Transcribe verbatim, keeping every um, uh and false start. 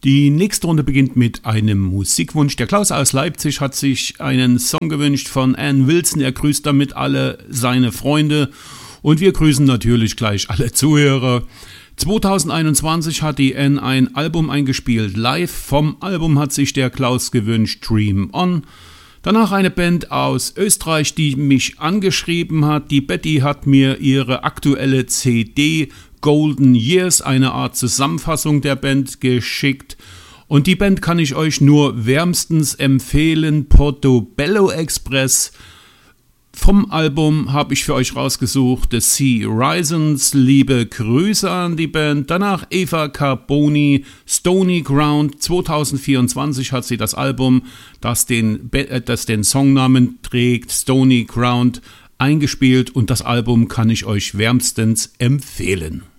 Die nächste Runde beginnt mit einem Musikwunsch. Der Klaus aus Leipzig hat sich einen Song gewünscht von Ann Wilson. Er grüßt damit alle seine Freunde und wir grüßen natürlich gleich alle Zuhörer. zwanzig einundzwanzig hat die Ann ein Album eingespielt, live. Vom Album hat sich der Klaus gewünscht, Dream On. Danach eine Band aus Österreich, die mich angeschrieben hat. Die Betty hat mir ihre aktuelle C D Golden Years, eine Art Zusammenfassung der Band, geschickt. Und die Band kann ich euch nur wärmstens empfehlen, Portobello Express. Vom Album habe ich für euch rausgesucht The Sea Risons. Liebe Grüße an die Band. Danach Eva Carboni, Stony Ground. zwanzig vierundzwanzig hat sie das Album, das den, das den Songnamen trägt, Stony Ground, eingespielt und das Album kann ich euch wärmstens empfehlen.